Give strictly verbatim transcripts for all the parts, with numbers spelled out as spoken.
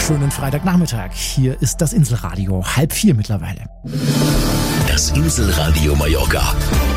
Schönen Freitagnachmittag. Hier ist das Inselradio. Halb vier mittlerweile. Das Inselradio Mallorca.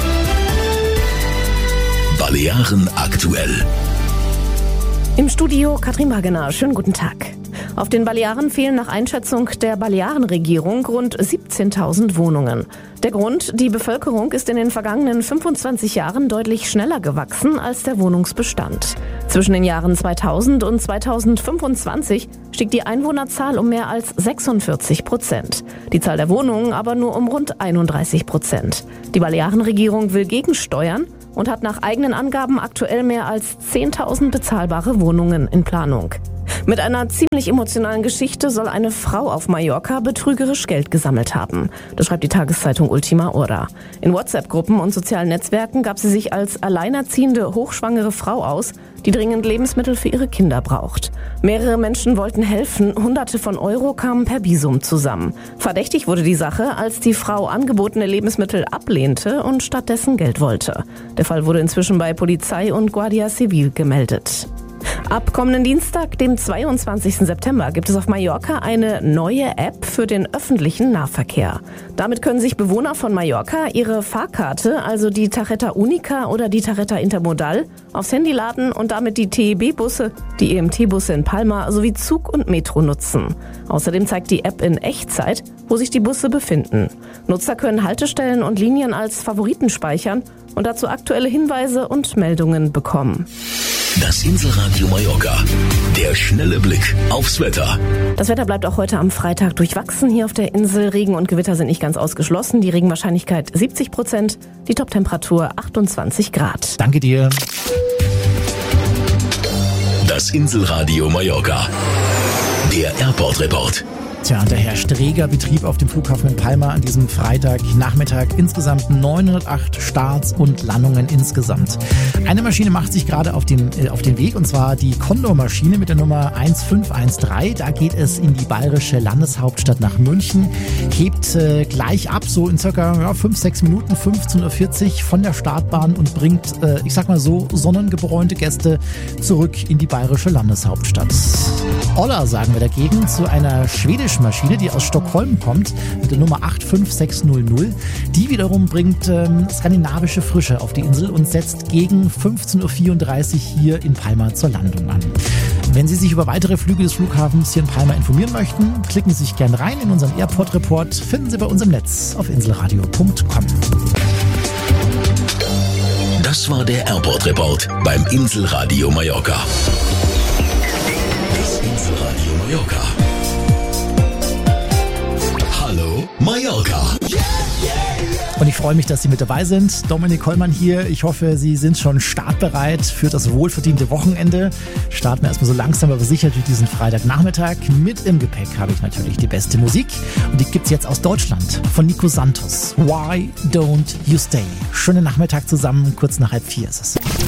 Balearen aktuell. Im Studio Katrin Wagener. Schönen guten Tag. Auf den Balearen fehlen nach Einschätzung der Balearenregierung rund siebzehntausend Wohnungen. Der Grund: Die Bevölkerung ist in den vergangenen fünfundzwanzig Jahren deutlich schneller gewachsen als der Wohnungsbestand. Zwischen den Jahren zweitausend und zweitausendfünfundzwanzig stieg die Einwohnerzahl um mehr als sechsundvierzig Prozent. Die Zahl der Wohnungen aber nur um rund einunddreißig Prozent. Die Balearenregierung will gegensteuern und hat nach eigenen Angaben aktuell mehr als zehntausend bezahlbare Wohnungen in Planung. Mit einer ziemlich emotionalen Geschichte soll eine Frau auf Mallorca betrügerisch Geld gesammelt haben. Das schreibt die Tageszeitung Ultima Hora. In WhatsApp-Gruppen und sozialen Netzwerken gab sie sich als alleinerziehende, hochschwangere Frau aus, die dringend Lebensmittel für ihre Kinder braucht. Mehrere Menschen wollten helfen, Hunderte von Euro kamen per Visum zusammen. Verdächtig wurde die Sache, als die Frau angebotene Lebensmittel ablehnte und stattdessen Geld wollte. Der Fall wurde inzwischen bei Polizei und Guardia Civil gemeldet. Ab kommenden Dienstag, dem zweiundzwanzigsten September, gibt es auf Mallorca eine neue App für den öffentlichen Nahverkehr. Damit können sich Bewohner von Mallorca ihre Fahrkarte, also die Tarjeta Unica oder die Tarjeta Intermodal, aufs Handy laden und damit die T E B-Busse, die E M T-Busse in Palma sowie Zug und Metro nutzen. Außerdem zeigt die App in Echtzeit, wo sich die Busse befinden. Nutzer können Haltestellen und Linien als Favoriten speichern und dazu aktuelle Hinweise und Meldungen bekommen. Das Inselradio Mallorca. Der schnelle Blick aufs Wetter. Das Wetter bleibt auch heute am Freitag durchwachsen hier auf der Insel. Regen und Gewitter sind nicht ganz ausgeschlossen. Die Regenwahrscheinlichkeit siebzig Prozent, die Toptemperatur achtundzwanzig Grad. Danke dir. Das Inselradio Mallorca. Der Airport Report. Tja, da herrscht reger Betrieb auf dem Flughafen in Palma an diesem Freitagnachmittag. Insgesamt neunhundertacht Starts und Landungen insgesamt. Eine Maschine macht sich gerade auf den, äh, auf den Weg, und zwar die Condor-Maschine mit der Nummer eins fünf eins drei. Da geht es in die bayerische Landeshauptstadt nach München. Hebt äh, gleich ab, so in circa ja, fünf, sechs Minuten, fünfzehn Uhr vierzig von der Startbahn und bringt, äh, ich sag mal so, sonnengebräunte Gäste zurück in die bayerische Landeshauptstadt. Olla sagen wir dagegen zu einer schwedischen Maschine, die aus Stockholm kommt, mit der Nummer acht fünf sechs null null. Die wiederum bringt ähm, skandinavische Frische auf die Insel und setzt gegen fünfzehn Uhr vierunddreißig hier in Palma zur Landung an. Wenn Sie sich über weitere Flüge des Flughafens hier in Palma informieren möchten, klicken Sie sich gerne rein in unseren Airport Report. Finden Sie bei uns im Netz auf inselradio punkt com. Das war der Airport Report beim Inselradio Mallorca. Das Inselradio Mallorca. Hallo Mallorca. Und ich freue mich, dass Sie mit dabei sind. Dominik Kollmann hier. Ich hoffe, Sie sind schon startbereit für das wohlverdiente Wochenende. Starten wir erstmal so langsam, aber sicher durch diesen Freitagnachmittag. Mit im Gepäck habe ich natürlich die beste Musik. Und die gibt's jetzt aus Deutschland von Nico Santos. Why don't you stay? Schönen Nachmittag zusammen. Kurz nach halb vier ist es.